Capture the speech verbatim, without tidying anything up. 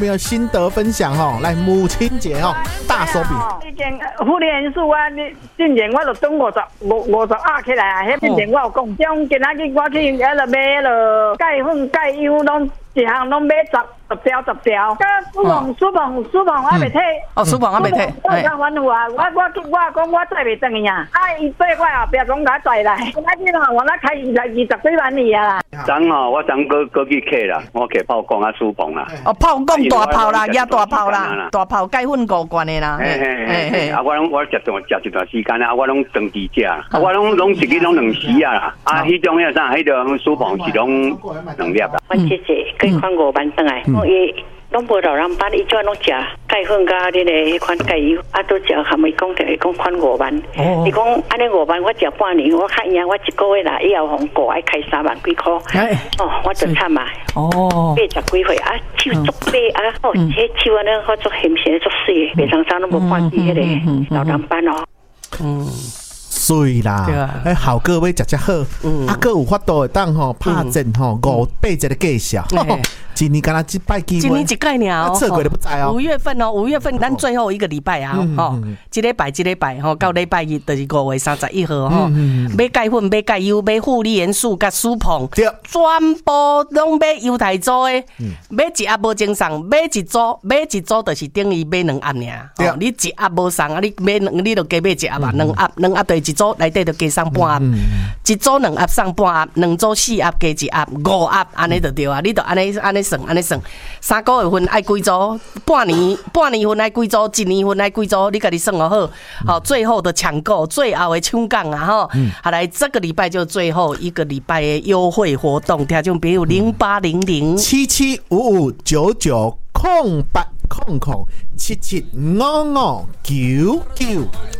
没有心得分享吼？来，母亲节吼，大手笔。 以前妇女元素啊，你之前我就等五十五五十压起来啊，迄之前我有讲，种今仔日我去迄落买落钙粉钙油拢一项拢买十十条十条。甲苏鹏苏鹏苏鹏还袂退。 哦，苏鹏还袂退。 我讲反复啊，我我我讲我载袂转去啊，啊伊对我后壁讲甲载来，今仔日吼我那开二十二十几万里啊啦。 昨吼，我昨过过去客啦，我客炮讲啊苏鹏啦。 哦，炮讲大炮啦，也大炮啦，大炮钙粉五罐的啦。 嘿嘿嘿嘿，啊我拢我食段食一段时间啊，我拢长期食，啊我拢拢一日拢两时啊啦，啊迄种迄啥，迄种苏鹏是拢两粒啦。 我姐姐跟款五万转来，我伊拢无老人班，伊专拢食钙粉甲恁个迄款钙油，啊都食含伊讲着会讲款五万。伊讲安尼五万，我食半年，我看样我一个月啦，以后红过爱开三万几箍。哦，我就惨嘛。哦，八十几岁啊，手足白啊，哦，迄手安尼好足咸咸足水，袂常常都无看见迄个老人班哦。 嗯。 水啦，哎，好个要食食好，啊，个有法度会当吼拍阵吼五八一个介绍，今年敢若一摆机会， 今年一概尔， 测过都不知哦。 五月份哦，五月份咱最后一个礼拜啊，吼，一礼拜一礼拜吼，到礼拜日就是五月三十一号吼，买钙粉、买钙油、买护理元素、甲舒鹏，全部拢买犹太做的，买一盒无精送，买一组，买一组就是等于买两盒尔，你一盒无送啊，你买两，你就加买一盒啊，两盒，两盒对。一组内底就加送半盒，一组两盒送半盒，两组四盒加一盒，五盒安尼就对啊！你就安尼安尼算，安尼算，三个月份爱几组？半年半年份爱几组？一年份爱几组？你家己算好，好，最后的抢购，最后的抢杠啊！吼，好来，这个礼拜就最后一个礼拜的优惠活动，听众朋友零八零零七七五五九九空八空空七七五五九九。